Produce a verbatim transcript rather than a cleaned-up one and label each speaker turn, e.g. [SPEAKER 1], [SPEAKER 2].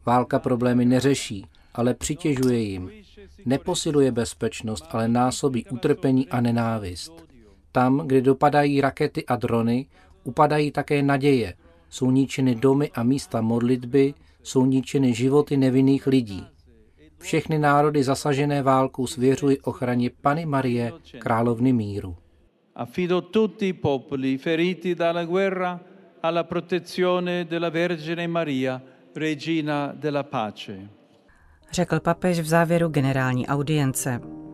[SPEAKER 1] Válka problémy neřeší, ale přitěžuje jim. Neposiluje bezpečnost, ale násobí utrpení a nenávist. Tam, kde dopadají rakety a drony, upadají také naděje. Jsou ničeny domy a místa modlitby, jsou ničeny životy nevinných lidí. Všechny národy zasažené válkou svěřují ochraně Panny Marie, královny míru.
[SPEAKER 2] Affido tutti i popoli feriti dalla guerra alla protezione della Vergine Maria, Regina della Pace.
[SPEAKER 3] Řekl papež v závěru generální audience.